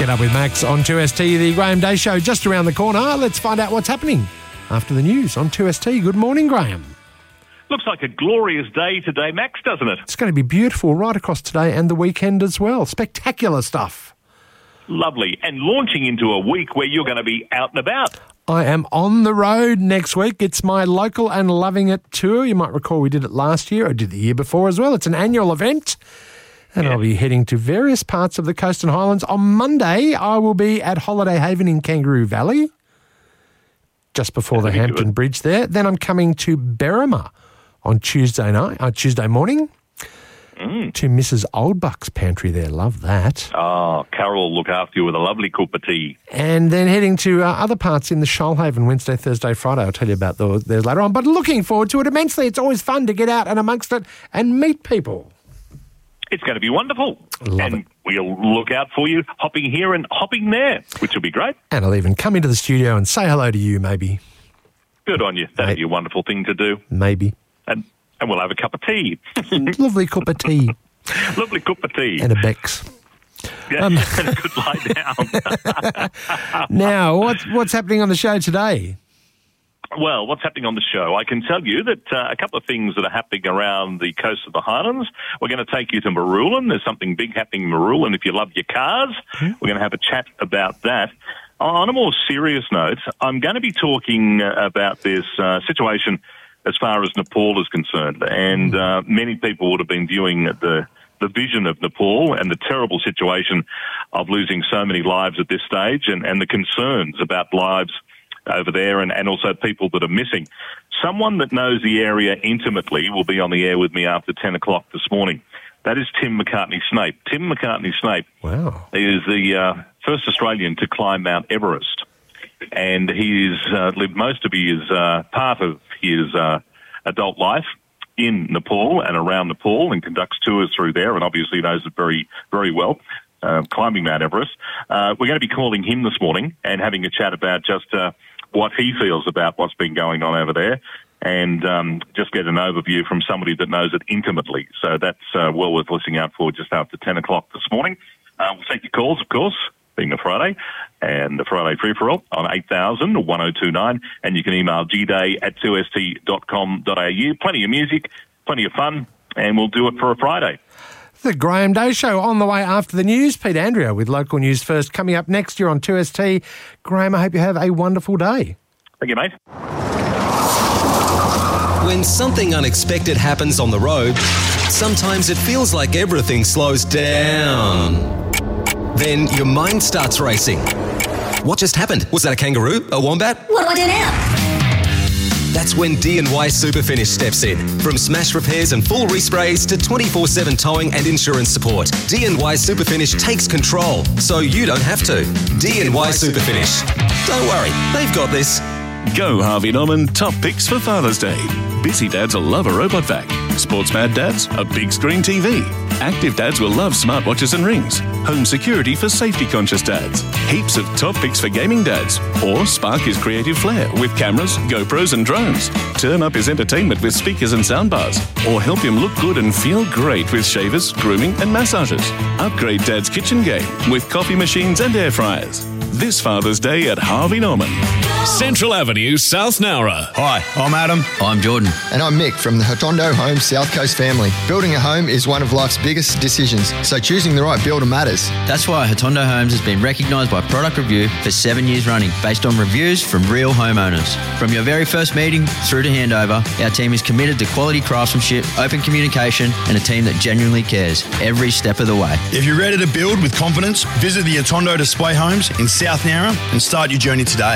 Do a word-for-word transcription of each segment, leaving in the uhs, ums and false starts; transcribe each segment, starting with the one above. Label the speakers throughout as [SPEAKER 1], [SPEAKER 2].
[SPEAKER 1] Get Up with Max on two S T, the Graham Day Show just around the corner. Let's find out what's happening after the news on two S T. Good morning, Graham.
[SPEAKER 2] Looks like a glorious day today, Max, doesn't it?
[SPEAKER 1] It's going to be beautiful right across today and the weekend as well. Spectacular stuff.
[SPEAKER 2] Lovely. And launching into a week where you're going to be out and about.
[SPEAKER 1] I am on the road next week. It's my Local and Loving It tour. You might recall we did it last year. I did the year before as well. It's an annual event. And yeah. I'll be heading to various parts of the Coast and Highlands. On Monday, I will be at Holiday Haven in Kangaroo Valley, just before That'd the Hampton good. Bridge there. Then I'm coming to Berrima on Tuesday night, uh, Tuesday morning, mm. to Missus Oldbuck's pantry there. Love that.
[SPEAKER 2] Oh, Carol will look after you with a lovely cup of tea.
[SPEAKER 1] And then heading to uh, other parts in the Shoalhaven Wednesday, Thursday, Friday. I'll tell you about those, those later on. But looking forward to it immensely. It's always fun to get out and amongst it and meet people.
[SPEAKER 2] It's going to be wonderful.
[SPEAKER 1] Love
[SPEAKER 2] and
[SPEAKER 1] it.
[SPEAKER 2] We'll look out for you hopping here and hopping there, which will be great.
[SPEAKER 1] And I'll even come into the studio and say hello to you, maybe.
[SPEAKER 2] Good on you. That'd
[SPEAKER 1] Maybe.
[SPEAKER 2] be a wonderful thing to do.
[SPEAKER 1] Maybe.
[SPEAKER 2] And and we'll have a cup of tea.
[SPEAKER 1] Lovely cup of tea.
[SPEAKER 2] Lovely cup of tea.
[SPEAKER 1] And a Bex.
[SPEAKER 2] Yeah,
[SPEAKER 1] Um,
[SPEAKER 2] and a good lie down.
[SPEAKER 1] Now, what's, what's happening on the show today?
[SPEAKER 2] Well, what's happening on the show? I can tell you that uh, a couple of things that are happening around the coast of the Highlands. We're going to take you to Marulan. There's something big happening in Marulan. If you love your cars, mm-hmm. we're going to have a chat about that. On a more serious note, I'm going to be talking uh, about this uh, situation as far as Nepal is concerned. And uh, many people would have been viewing the the vision of Nepal and the terrible situation of losing so many lives at this stage and, and the concerns about lives over there and, and also people that are missing. Someone that knows the area intimately will be on the air with me after ten o'clock this morning. That is Tim McCartney-Snape. Tim McCartney-Snape
[SPEAKER 1] wow.
[SPEAKER 2] is the uh, first Australian to climb Mount Everest. And he's uh, lived most of his uh, part of his uh, adult life in Nepal and around Nepal and conducts tours through there and obviously knows it very, very well. Uh, climbing Mount Everest. Uh, we're going to be calling him this morning and having a chat about just uh, what he feels about what's been going on over there and um, just get an overview from somebody that knows it intimately. So that's uh, well worth listening out for just after ten o'clock this morning. Uh, we'll take your calls, of course, being a Friday, and the Friday free-for-all on eight thousand one oh two nine, and you can email g day at two s t dot com dot a u. Plenty of music, plenty of fun, and we'll do it for a Friday.
[SPEAKER 1] The Graham Day Show on the way after the news. Pete Andrea with Local News First coming up next year on two S T. Graham, I hope you have a wonderful day.
[SPEAKER 2] Thank you, mate.
[SPEAKER 3] When something unexpected happens on the road, sometimes it feels like everything slows down. Then your mind starts racing. What just happened? Was that a kangaroo? A wombat?
[SPEAKER 4] What do I do now?
[SPEAKER 3] That's when D and Y Superfinish steps in. From smash repairs and full resprays to twenty-four seven towing and insurance support, D and Y Superfinish takes control so you don't have to. D and Y Superfinish. Don't worry, they've got this.
[SPEAKER 5] Go Harvey Norman top picks for Father's Day. Busy dads will love a robot vac. Sports mad dads, a big screen T V. Active dads will love smartwatches and rings. Home security for safety conscious dads. Heaps of top picks for gaming dads. Or spark his creative flair with cameras, GoPros and drones. Turn up his entertainment with speakers and soundbars. Or help him look good and feel great with shavers, grooming and massages. Upgrade dad's kitchen game with coffee machines and air fryers. This Father's Day at Harvey Norman.
[SPEAKER 6] Central Avenue, South Nowra.
[SPEAKER 7] Hi, I'm Adam.
[SPEAKER 8] I'm Jordan.
[SPEAKER 9] And I'm Mick from the Hotondo Homes South Coast family. Building a home is one of life's biggest decisions, so choosing the right builder matters.
[SPEAKER 8] That's why Hotondo Homes has been recognised by Product Review for seven years running, based on reviews from real homeowners. From your very first meeting through to handover, our team is committed to quality craftsmanship, open communication, and a team that genuinely cares every step of the way.
[SPEAKER 7] If you're ready to build with confidence, visit the Hotondo Display Homes in South Nowra and start your journey today.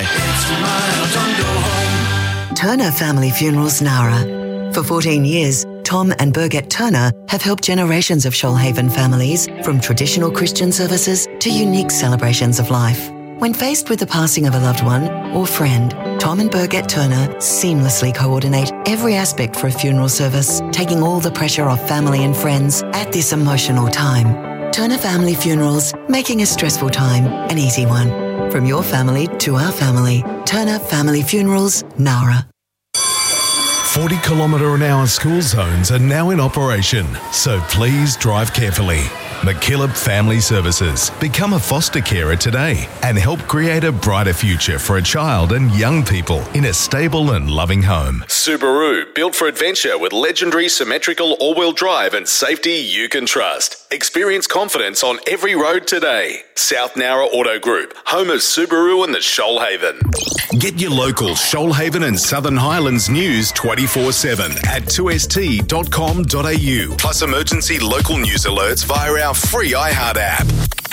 [SPEAKER 10] Turner Family Funerals Nowra. For fourteen years, Tom and Birgit Turner have helped generations of Shoalhaven families, from traditional Christian services to unique celebrations of life. When faced with the passing of a loved one or friend, Tom and Birgit Turner seamlessly coordinate every aspect for a funeral service, taking all the pressure off family and friends at this emotional time. Turner Family Funerals, making a stressful time an easy one. From your family to our family, Turner Family Funerals, Nowra.
[SPEAKER 11] forty kilometre an hour school zones are now in operation, so please drive carefully. McKillop Family Services. Become a foster carer today and help create a brighter future for a child and young people in a stable and loving home.
[SPEAKER 6] Subaru, built for adventure with legendary symmetrical all-wheel drive and safety you can trust. Experience confidence on every road today. South Nowra Auto Group, home of Subaru and the Shoalhaven.
[SPEAKER 11] Get your local Shoalhaven and Southern Highlands news twenty-four seven at two s t dot com dot a u. Plus emergency local news alerts via our free iHeart app.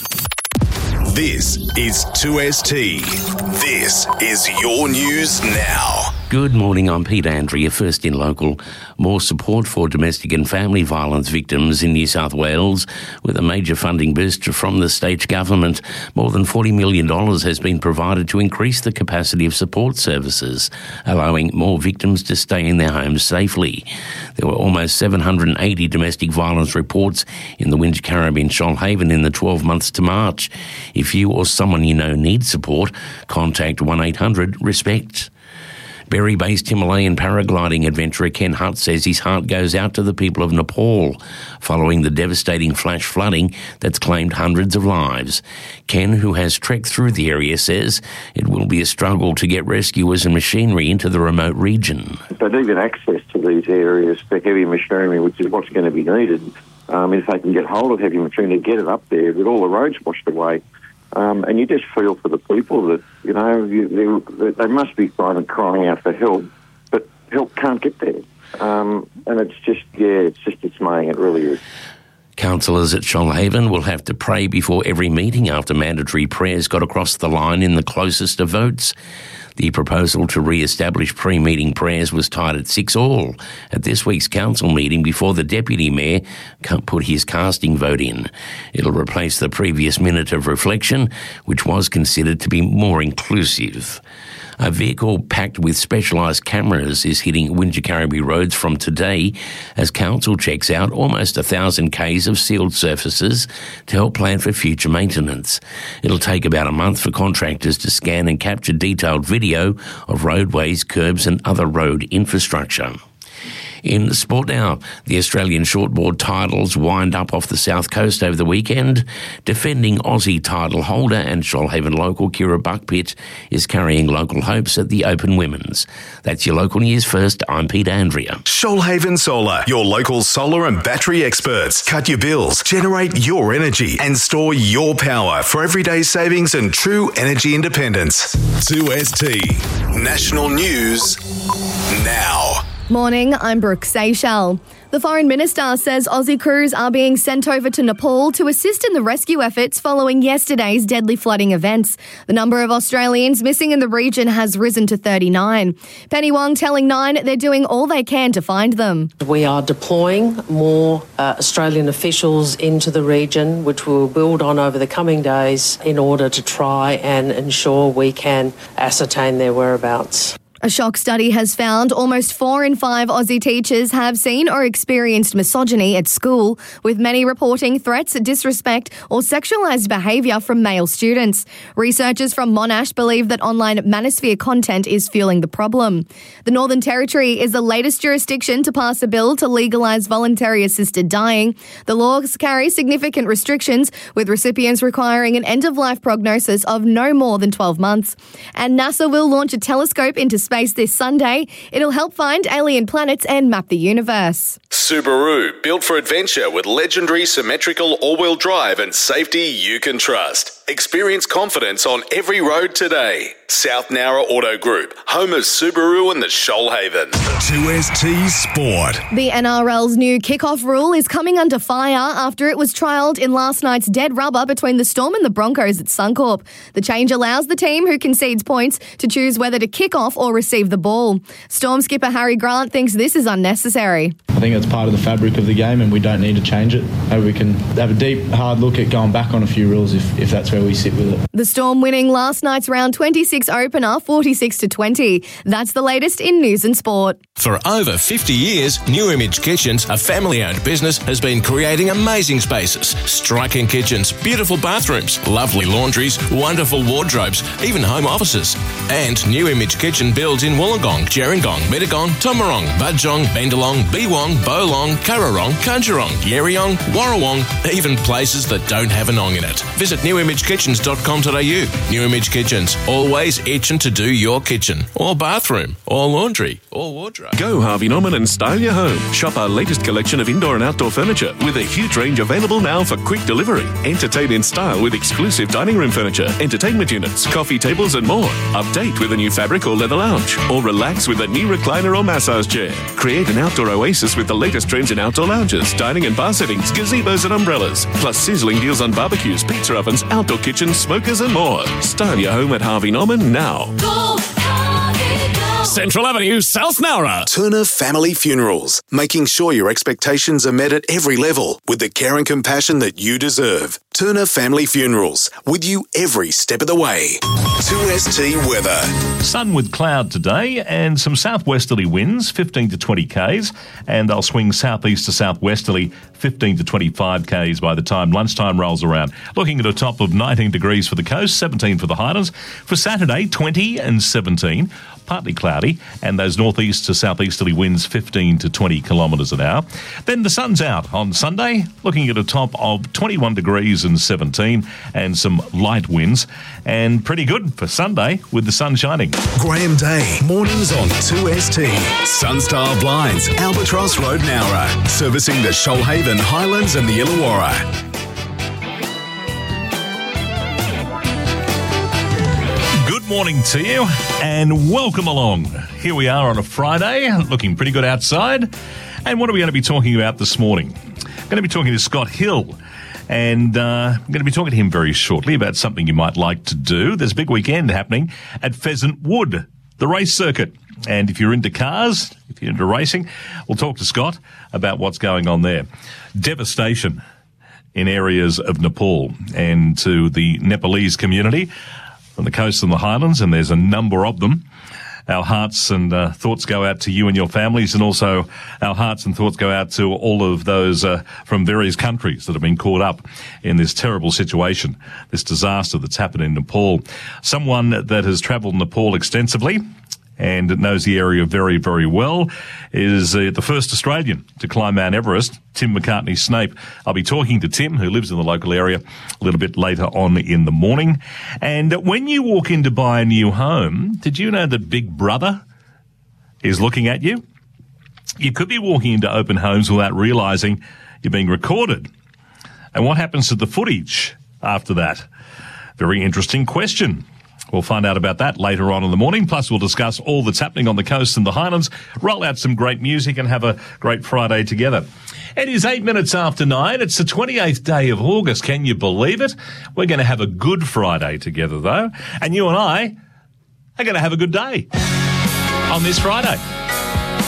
[SPEAKER 11] This is two S T. This is your news now.
[SPEAKER 4] Good morning, I'm Pete Andrea. First in local, more support for domestic and family violence victims in New South Wales with a major funding boost from the state government. More than forty million dollars has been provided to increase the capacity of support services, allowing more victims to stay in their homes safely. There were almost seven hundred eighty domestic violence reports in the Wingecarribee and Shoalhaven in the twelve months to March. If you or someone you know needs support, contact one eight hundred RESPECT. Berry-based Himalayan paragliding adventurer Ken Hutt says his heart goes out to the people of Nepal following the devastating flash flooding that's claimed hundreds of lives. Ken, who has trekked through the area, says it will be a struggle to get rescuers and machinery into the remote region.
[SPEAKER 12] But even access to these areas for heavy machinery, which is what's going to be needed, um, if they can get hold of heavy machinery, get it up there with all the roads washed away. Um, and you just feel for the people that, you know, you, they, they must be crying, crying out for help, but help can't get there. Um, and it's just, yeah, it's just dismaying, it really is.
[SPEAKER 4] Councillors at Shoalhaven will have to pray before every meeting after mandatory prayers got across the line in the closest of votes. The proposal to re-establish pre-meeting prayers was tied at six all at this week's council meeting before the Deputy Mayor put his casting vote in. It'll replace the previous minute of reflection, which was considered to be more inclusive. A vehicle packed with specialised cameras is hitting Wingecarribee roads from today as council checks out almost a thousand k's of sealed surfaces to help plan for future maintenance. It'll take about a month for contractors to scan and capture detailed video of roadways, curbs and other road infrastructure. In sport now, the Australian shortboard titles wind up off the South Coast over the weekend. Defending Aussie title holder and Shoalhaven local Kira Buckpitt is carrying local hopes at the Open Women's. That's your local news first. I'm Pete Andrea.
[SPEAKER 11] Shoalhaven Solar, your local solar and battery experts. Cut your bills, generate your energy and store your power for everyday savings and true energy independence. two S T, national news now.
[SPEAKER 13] Morning, I'm Brooke Seychelles. The Foreign Minister says Aussie crews are being sent over to Nepal to assist in the rescue efforts following yesterday's deadly flooding events. The number of Australians missing in the region has risen to thirty-nine. Penny Wong telling Nine they're doing all they can to find them.
[SPEAKER 14] We are deploying more uh, Australian officials into the region, which we will build on over the coming days in order to try and ensure we can ascertain their whereabouts.
[SPEAKER 13] A shock study has found almost four in five Aussie teachers have seen or experienced misogyny at school, with many reporting threats, disrespect or sexualised behaviour from male students. Researchers from Monash believe that online manosphere content is fueling the problem. The Northern Territory is the latest jurisdiction to pass a bill to legalise voluntary assisted dying. The laws carry significant restrictions, with recipients requiring an end-of-life prognosis of no more than twelve months. And NASA will launch a telescope into space this Sunday. It'll help find alien planets and map the universe.
[SPEAKER 6] Subaru, built for adventure with legendary symmetrical all-wheel drive and safety you can trust. Experience confidence on every road today. South Nowra Auto Group, home of Subaru and the Shoalhaven.
[SPEAKER 11] two S T Sport.
[SPEAKER 13] The N R L's new kickoff rule is coming under fire after it was trialled in last night's dead rubber between the Storm and the Broncos at Suncorp. The change allows the team who concedes points to choose whether to kick off or receive the ball. Storm skipper Harry Grant thinks this is unnecessary.
[SPEAKER 15] I think it's part of the fabric of the game and we don't need to change it. Maybe we can have a deep, hard look at going back on a few rules if, if that's where we sit with it.
[SPEAKER 13] The Storm winning last night's round twenty-six opener, forty-six to twenty. That's the latest in news and sport.
[SPEAKER 16] For over fifty years, New Image Kitchens, a family-owned business, has been creating amazing spaces, striking kitchens, beautiful bathrooms, lovely laundries, wonderful wardrobes, even home offices. And New Image Kitchen builds in Wollongong, Gerringong, Mittagong, Tomarong, Budgong, Bendalong, Beewong, Bolong, Currarong, Kunjarong, Yerriong, Warrawong, even places that don't have an ong in it. Visit new image kitchens dot com dot a u. New Image Kitchens, always itching to do your kitchen, or bathroom, or laundry, or wardrobe.
[SPEAKER 5] Go Harvey Norman and style your home. Shop our latest collection of indoor and outdoor furniture with a huge range available now for quick delivery. Entertain in style with exclusive dining room furniture, entertainment units, coffee tables and more. Update with a new fabric or leather lounge, or relax with a new recliner or massage chair. Create an outdoor oasis with the latest trends in outdoor lounges, dining and bar settings, gazebos and umbrellas, plus sizzling deals on barbecues, pizza ovens, outdoor kitchens, smokers and more. Style your home at Harvey Norman now.
[SPEAKER 11] Go, Harvey, go.
[SPEAKER 6] Central Avenue, South Nowra. Turner Family Funerals, making sure your expectations are met at every level with the care and compassion that you deserve. Turner Family Funerals, with you every step of the way. two S T weather.
[SPEAKER 17] Sun with cloud today and some southwesterly winds, fifteen to twenty k's, and they'll swing southeast to southwesterly, fifteen to twenty-five k's by the time lunchtime rolls around. Looking at a top of nineteen degrees for the coast, seventeen for the Highlands. For Saturday, twenty and seventeen. Partly cloudy, and those northeast to southeasterly winds fifteen to twenty kilometres an hour. Then the sun's out on Sunday, looking at a top of twenty-one degrees and seventeen, and some light winds, and pretty good for Sunday with the sun shining.
[SPEAKER 6] Graham Day, mornings on two S T. Sunstar Blinds, Albatross Road, Nowra. Servicing the Shoalhaven, Highlands and the Illawarra.
[SPEAKER 17] Good morning to you and welcome along. Here we are on a Friday, looking pretty good outside. And what are we going to be talking about this morning? I'm going to be talking to Scott Hill, and uh, I'm going to be talking to him very shortly about something you might like to do. There's a big weekend happening at Pheasant Wood, the race circuit. And if you're into cars, if you're into racing, we'll talk to Scott about what's going on there. Devastation in areas of Nepal and to the Nepalese community on the coast and the Highlands, and there's a number of them. Our hearts and uh, thoughts go out to you and your families, and also our hearts and thoughts go out to all of those uh, from various countries that have been caught up in this terrible situation, this disaster that's happened in Nepal. Someone that has travelled Nepal extensively and knows the area very, very well is uh, the first Australian to climb Mount Everest, Tim McCartney-Snape. I'll be talking to Tim, who lives in the local area, a little bit later on in the morning. And when you walk in to buy a new home, did you know that Big Brother is looking at you? You could be walking into open homes without realising you're being recorded. And what happens to the footage after that? Very interesting question. We'll find out about that later on in the morning. Plus, we'll discuss all that's happening on the coast and the Highlands, roll out some great music and have a great Friday together. It is eight minutes after nine. It's the twenty-eighth day of August. Can you believe it? We're going to have a good Friday together, though. And you and I are going to have a good day on this Friday.